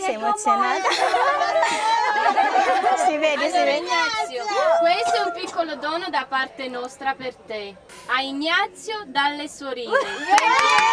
sei emozionata. Si vede, si vede. Ignazio, questo è un piccolo dono da parte nostra per te. A Ignazio dalle sorelle.